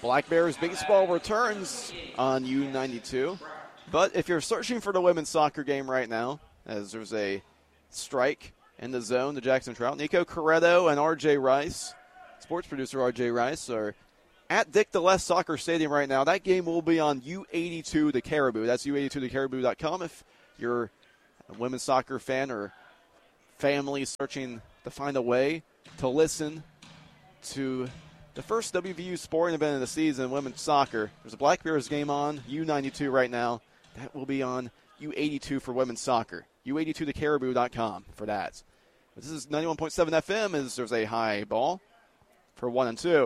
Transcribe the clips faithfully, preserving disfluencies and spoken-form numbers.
Black Bears baseball returns on U ninety-two. But if you're searching for the women's soccer game right now, as there's a strike in the zone, the Jackson Trout, Nico Corretto and R J Rice, sports producer R J Rice, are at Dick DeLess Soccer Stadium right now. That game will be on U eighty-two The Caribou. That's U eighty-two the caribou dot com if you're a women's soccer fan or family searching to find a way to listen to the first W V U sporting event of the season, women's soccer. There's a Black Bears game on U ninety-two right now. That will be on U eighty-two for women's soccer. U eighty-two the caribou dot com for that. This is ninety-one point seven F M as there's a high ball for one and two.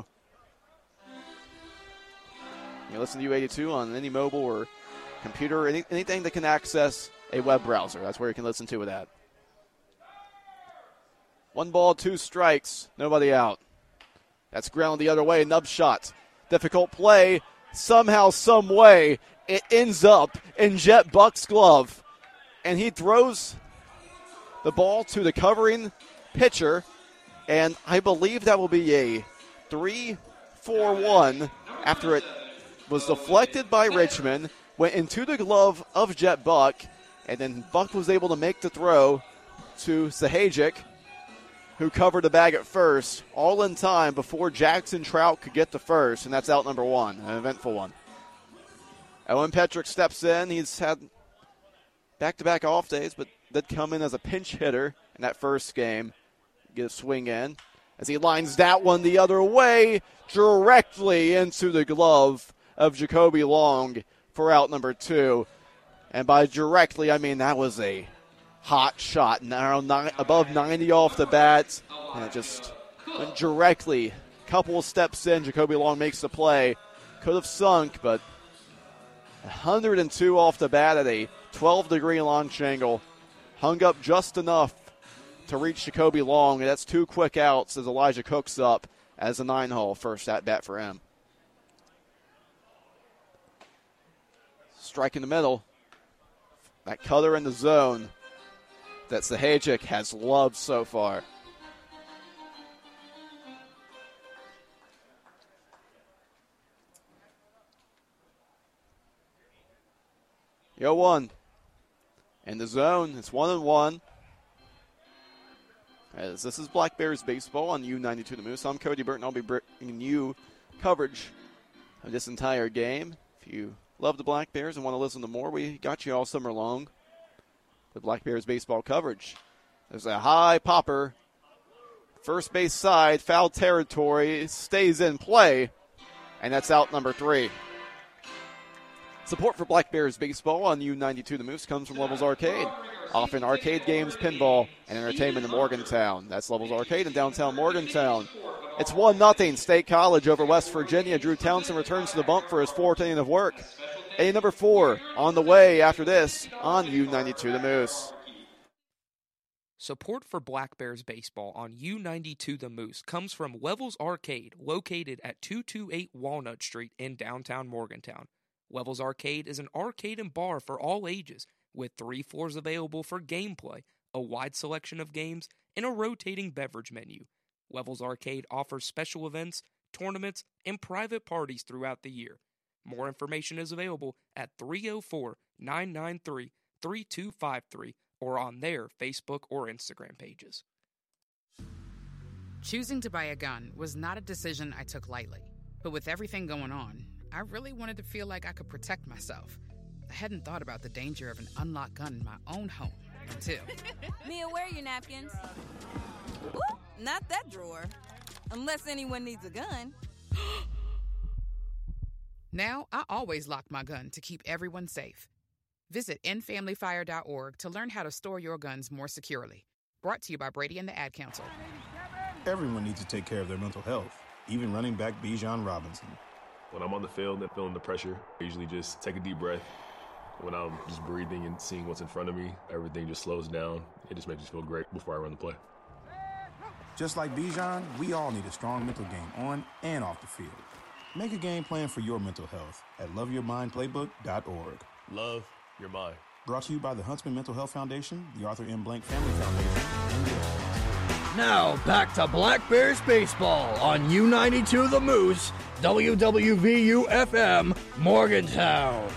You listen to U eighty-two on any mobile or computer, any, anything that can access a web browser. That's where you can listen to it at. One ball, two strikes, nobody out. That's ground the other way, nub shot. Difficult play. Somehow, some way, it ends up in Jet Buck's glove. And he throws the ball to the covering pitcher. And I believe that will be a three four one after it was deflected by Richmond, went into the glove of Jet Buck, and then Buck was able to make the throw to Sahajic, who covered the bag at first, all in time before Jackson Trout could get the first, and that's out number one, an eventful one. Owen Petrick steps in. He's had back-to-back off days, but did come in as a pinch hitter in that first game, get a swing in, as he lines that one the other way, directly into the glove of Jacoby Long for out number two. And by directly, I mean that was a hot shot, now nine, above ninety off the bat, and it just went directly. Couple of steps in, Jacoby Long makes the play. Could have sunk, but one hundred two off the bat at a twelve-degree launch angle. Hung up just enough to reach Jacoby Long, and that's two quick outs as Elijah Cook's up as a nine-hole first at-bat for him. Strike in the middle. That cutter in the zone that Sahajic has loved so far. Yo one. In the zone, it's one and one. As this is Black Bears baseball on U ninety-two The Moose. I'm Cody Burton. I'll be bringing you coverage of this entire game. If you love the Black Bears and want to listen to more, we got you all summer long with Black Bears baseball coverage. There's a high popper. First base side, foul territory, stays in play, and that's out number three. Support for Black Bears baseball on U ninety-two The Moose comes from Levels Arcade. Offering arcade games, pinball, and entertainment in Morgantown. That's Levels Arcade in downtown Morgantown. It's one nothing State College over West Virginia. Drew Townsend returns to the bump for his fourth inning of work. A number four on the way after this on U ninety-two The Moose. Support for Black Bears baseball on U ninety-two The Moose comes from Levels Arcade, located at two twenty-eight Walnut Street in downtown Morgantown. Levels Arcade is an arcade and bar for all ages, with three floors available for gameplay, a wide selection of games, and a rotating beverage menu. Levels Arcade offers special events, tournaments, and private parties throughout the year. More information is available at three oh four, nine nine three, three two five three or on their Facebook or Instagram pages. Choosing to buy a gun was not a decision I took lightly. But with everything going on, I really wanted to feel like I could protect myself. I hadn't thought about the danger of an unlocked gun in my own home until... Mia, where are your napkins? Ooh, not that drawer. Unless anyone needs a gun. Now, I always lock my gun to keep everyone safe. Visit end family fire dot org to learn how to store your guns more securely. Brought to you by Brady and the Ad Council. Everyone needs to take care of their mental health, even running back Bijan Robinson. When I'm on the field and feeling the pressure, I usually just take a deep breath. When I'm just breathing and seeing what's in front of me, everything just slows down. It just makes me feel great before I run the play. Just like Bijan, we all need a strong mental game on and off the field. Make a game plan for your mental health at love your mind playbook dot org. Love your mind. Brought to you by the Huntsman Mental Health Foundation, the Arthur M. Blank Family Foundation, and yours. Now back to Black Bears baseball on U ninety-two The Moose, W W V U F M, Morgantown.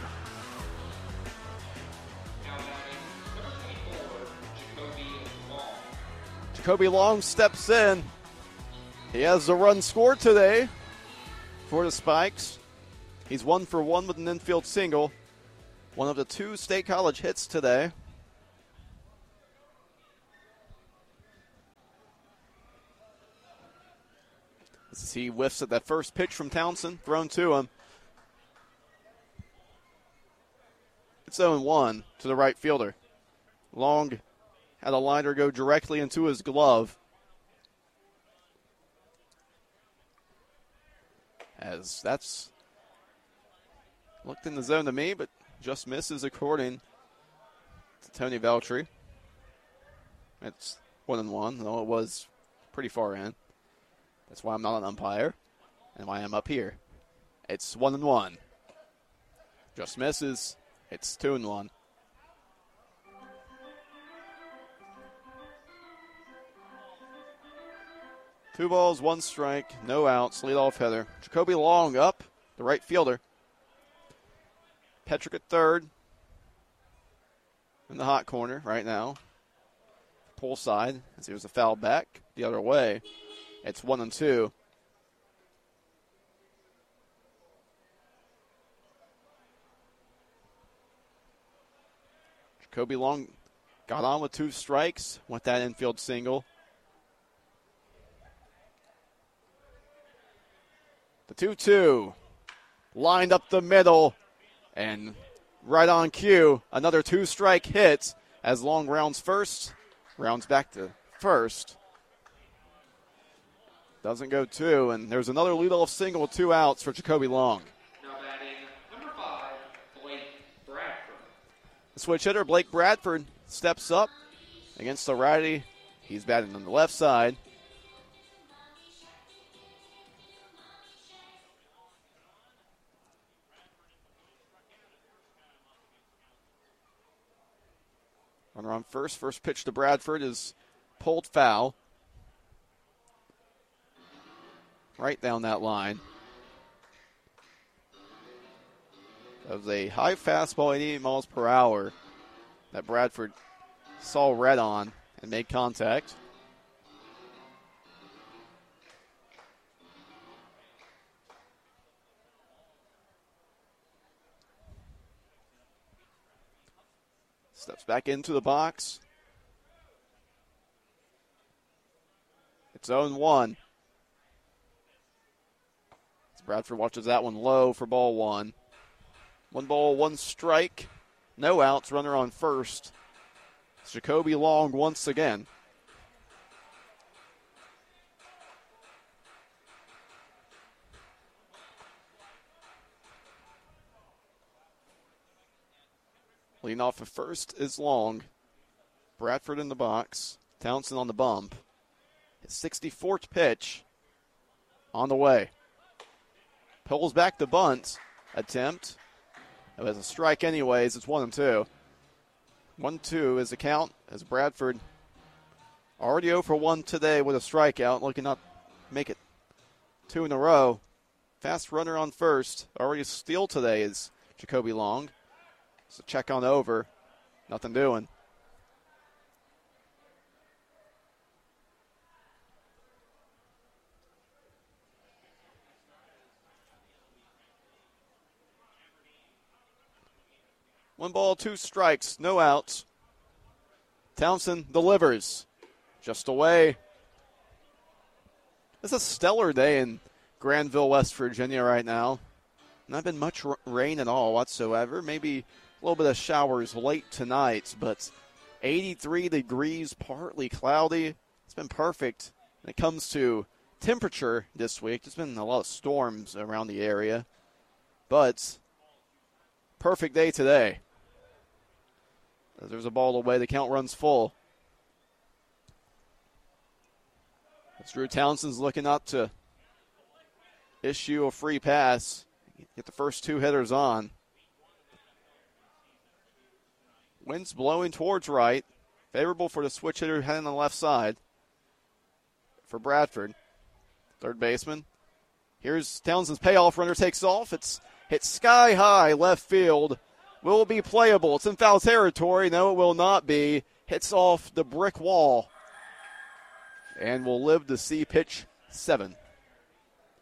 Jacoby Long steps in. He has a run scored today for the Spikes. He's one for one with an infield single. One of the two State College hits today. As he whiffs at that first pitch from Townsend, thrown to him. It's oh one to the right fielder. Long had a liner go directly into his glove. As that's looked in the zone to me, but just misses according to Tony Veltri. It's one and one, though it was pretty far in. That's why I'm not an umpire and why I'm up here. It's one and one. Just misses. It's two and one. Two balls, one strike, no outs, leadoff hitter. Jacoby Long up, the right fielder. Petrick at third. In the hot corner right now. Pull side, as he was a foul back the other way. It's one and two. Jacoby Long got on with two strikes, went that infield single. The two two lined up the middle, and right on cue, another two-strike hit as Long rounds first, rounds back to first. Doesn't go two, and there's another leadoff single with two outs for Jacoby Long. Now batting number five, Blake Bradford. The switch hitter, Blake Bradford, steps up against the righty. He's batting on the left side. Runner on first. First pitch to Bradford is pulled foul. Right down that line. That was a high fastball, eighty-eight miles per hour, that Bradford saw red on and made contact. Steps back into the box. It's oh one. As Bradford watches that one low for ball one. One ball, one strike. No outs, runner on first. It's Jacoby Long once again. Leading off of first is Long. Bradford in the box. Townsend on the bump. His sixty-fourth pitch on the way. Pulls back the bunt attempt. It was a strike anyways. It's one and two. One two is the count as Bradford already oh for one today with a strikeout. Looking up, make it two in a row. Fast runner on first. Already a steal today is Jacoby Long. So check on over. Nothing doing. One ball, two strikes, no outs. Townsend delivers. Just away. It's a stellar day in Granville, West Virginia right now. Not been much rain at all whatsoever. Maybe a little bit of showers late tonight, but eighty-three degrees, partly cloudy. It's been perfect when it comes to temperature this week. There's been a lot of storms around the area, but perfect day today. There's a ball away. The count runs full. As Drew Townsend's looking up to issue a free pass. Get the first two hitters on. Wind's blowing towards right. Favorable for the switch hitter heading on the left side. for Bradford. Third baseman. Here's Townsend's payoff. Runner takes off. It's hit sky high left field. Will it be playable? It's in foul territory. No, it will not be. Hits off the brick wall. And will live to see pitch seven.